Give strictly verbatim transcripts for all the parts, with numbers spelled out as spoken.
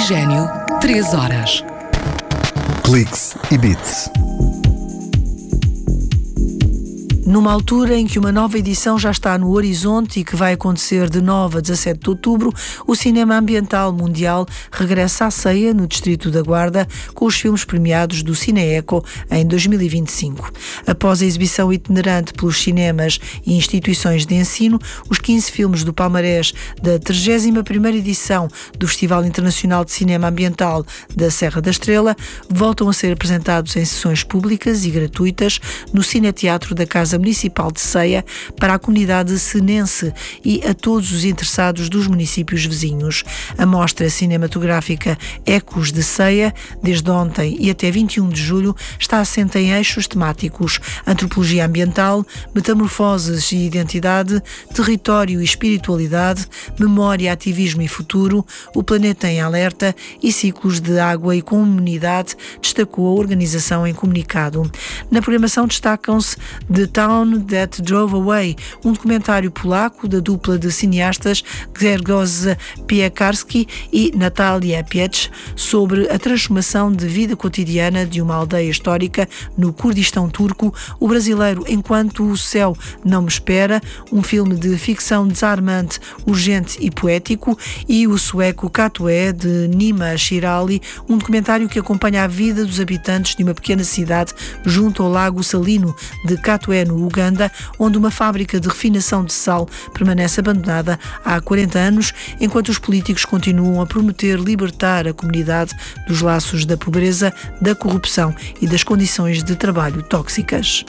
Oxigênio, três horas. Cliques e Bits. Numa altura em que uma nova edição já está no horizonte e que vai acontecer de nove a dezassete de outubro, o cinema ambiental mundial regressa à ceia no Distrito da Guarda com os filmes premiados do Cineeco em dois mil e vinte e cinco. Após a exibição itinerante pelos cinemas e instituições de ensino, os quinze filmes do palmarés da trigésima primeira edição do Festival Internacional de Cinema Ambiental da Serra da Estrela voltam a ser apresentados em sessões públicas e gratuitas no Cineteatro da Casa Municipal de Ceia para a comunidade senense e a todos os interessados dos municípios vizinhos. A mostra cinematográfica Ecos de Ceia, desde ontem e até vinte e um de julho, está assente em eixos temáticos: antropologia ambiental, metamorfoses e identidade, território e espiritualidade, memória, ativismo e futuro, o planeta em alerta e ciclos de água e comunidade, destacou a organização em comunicado. Na programação destacam-se The Town That Drove Away, um documentário polaco da dupla de cineastas Grzegorz Piekarski e Natalia Pietsch sobre a transformação de vida cotidiana de uma aldeia histórica no Kurdistão turco, o brasileiro Enquanto o Céu Não Me Espera, um filme de ficção desarmante, urgente e poético, e o sueco Katoe, de Nima Shirali, um documentário que acompanha a vida dos habitantes de uma pequena cidade junto ao lago salino de Katoe, no Uganda, onde uma fábrica de refinação de sal permanece abandonada há quarenta anos, enquanto os políticos continuam a prometer libertar a comunidade dos laços da pobreza, da corrupção e das condições de trabalho tóxicas.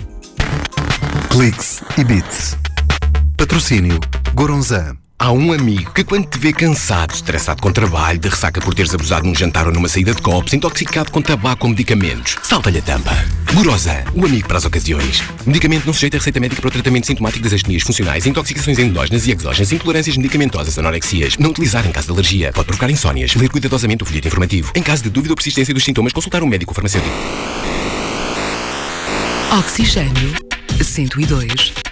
Cliques e Bits. Patrocínio Goronzan. Há um amigo que, quando te vê cansado, estressado com trabalho, de ressaca por teres abusado num jantar ou numa saída de copos, intoxicado com tabaco ou medicamentos, salta-lhe a tampa. Goronzan, o amigo para as ocasiões. Medicamento não sujeito a receita médica para o tratamento sintomático das astenias funcionais, intoxicações endógenas e exógenas, intolerâncias medicamentosas, anorexias. Não utilizar em caso de alergia. Pode provocar insónias. Ler cuidadosamente o folheto informativo. Em caso de dúvida ou persistência dos sintomas, consultar um médico farmacêutico. Oxigênio, cento e dois